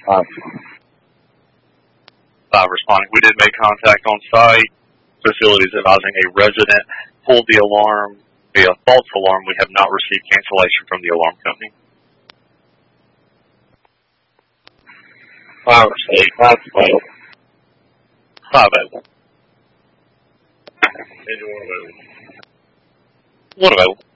Responding, we did make contact on site. Facilities advising a resident pulled the alarm via false alarm. We have not received cancellation from the alarm company. Fire state, 512. 5 available. Engine 1 available. 1 available.